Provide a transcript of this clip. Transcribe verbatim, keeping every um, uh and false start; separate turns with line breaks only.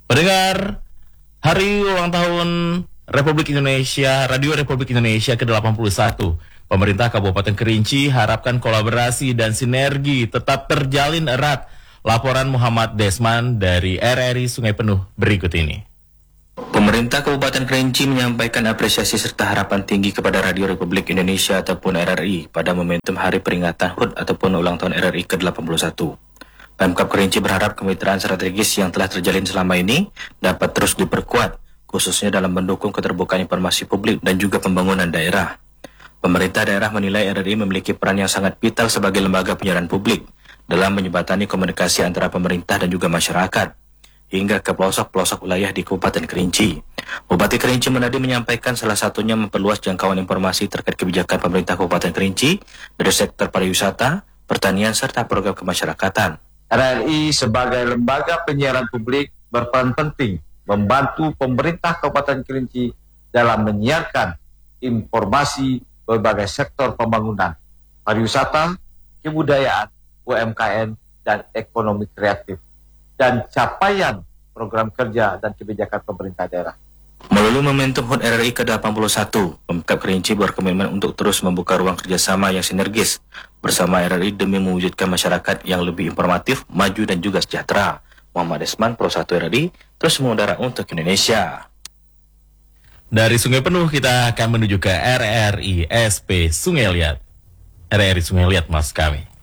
Pendengar, hari ulang tahun Republik Indonesia, Radio Republik Indonesia ke delapan puluh satu. Pemerintah Kabupaten Kerinci harapkan kolaborasi dan sinergi tetap terjalin erat. Laporan Muhammad Desman dari R R I Sungai Penuh berikut ini.
Pemerintah Kabupaten Kerinci menyampaikan apresiasi serta harapan tinggi kepada Radio Republik Indonesia ataupun R R I pada momentum hari peringatan H U T ataupun ulang tahun R R I ke delapan puluh satu. Pemkab Kerinci berharap kemitraan strategis yang telah terjalin selama ini dapat terus diperkuat, khususnya dalam mendukung keterbukaan informasi publik dan juga pembangunan daerah. Pemerintah daerah menilai R R I memiliki peran yang sangat vital sebagai lembaga penyiaran publik dalam menjembatani komunikasi antara pemerintah dan juga masyarakat, hingga ke pelosok-pelosok wilayah di Kabupaten Kerinci. Bupati Kerinci Menadi menyampaikan salah satunya memperluas jangkauan informasi terkait kebijakan pemerintah Kabupaten Kerinci dari sektor pariwisata, pertanian, serta program kemasyarakatan.
R R I sebagai lembaga penyiaran publik berperan penting membantu pemerintah Kabupaten Kerinci dalam menyiarkan informasi berbagai sektor pembangunan, pariwisata, kebudayaan, U M K M, dan ekonomi kreatif, dan capaian program kerja dan kebijakan pemerintah daerah.
Melalui momentum H U T R R I ke delapan puluh satu, Pemkab Kerinci berkomitmen untuk terus membuka ruang kerjasama yang sinergis bersama R R I demi mewujudkan masyarakat yang lebih informatif, maju, dan juga sejahtera. Muhammad Desman, Pro satu R R I, terus mengudara untuk Indonesia.
Dari Sungai Penuh kita akan menuju ke R R I S P Sungai Liat. R R I Sungai Liat, mas kami.